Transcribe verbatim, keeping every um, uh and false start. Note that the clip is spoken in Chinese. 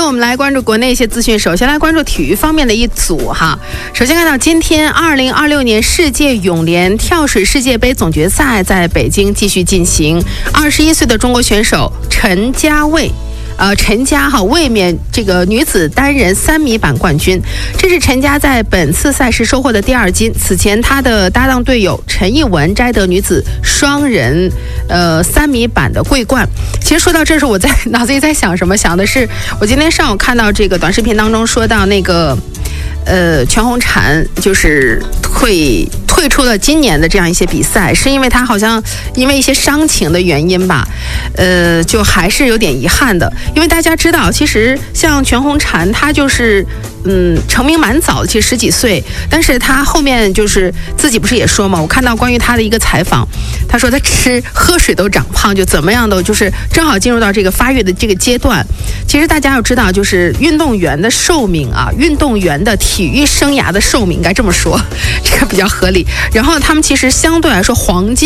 我们来关注国内一些资讯。首先来关注体育方面的一组哈。首先看到今天二零二六年世界泳联跳水世界杯总决赛在北京继续进行。二十一岁的中国选手陈佳蔚。呃，陈佳哈卫冕这个女子单人三米板冠军，这是陈佳在本次赛事收获的第二金。此前她的搭档队友陈艺文摘得女子双人呃三米板的桂冠。其实说到这时候，我在脑子里在想什么？想的是我今天上午看到这个短视频当中说到那个呃全红婵就是退退出了今年的这样一些比赛，是因为她好像因为一些伤情的原因吧，呃，就还是有点遗憾的。因为大家知道，其实像全红婵，她就是嗯成名蛮早的，其实十几岁，但是她后面就是自己不是也说嘛，我看到关于她的一个采访，她说她吃喝水都长胖，就怎么样都就是正好进入到这个发育的这个阶段。其实大家要知道，就是运动员的寿命啊，运动员的体育生涯的寿命，该这么说，这个比较合理。然后他们其实相对来说黄金